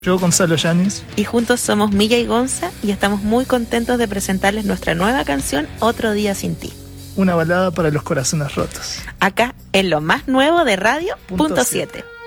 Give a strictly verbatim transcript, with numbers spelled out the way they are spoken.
Yo, Gonzalo Yáñez. Y juntos somos Milla y Gonza y estamos muy contentos de presentarles nuestra nueva canción, Otro Día Sin Ti. Una balada para los corazones rotos. Acá en lo más nuevo de Radio Punto siete.